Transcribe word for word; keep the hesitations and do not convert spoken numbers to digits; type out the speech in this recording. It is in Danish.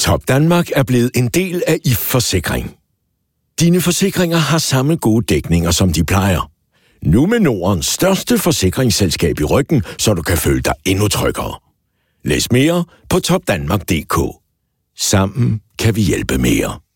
Topdanmark er blevet en del af I F Forsikring. Dine forsikringer har samme gode dækninger, som de plejer. Nu med Nordens største forsikringsselskab i ryggen, så du kan føle dig endnu tryggere. Læs mere på topdanmark punktum d k. Sammen kan vi hjælpe mere.